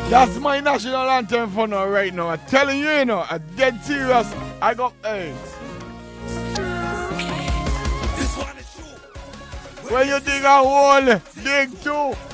That's my national anthem for now, right now. I'm telling you, you know, I'm dead serious. I got AIDS. When you dig a hole, dig two.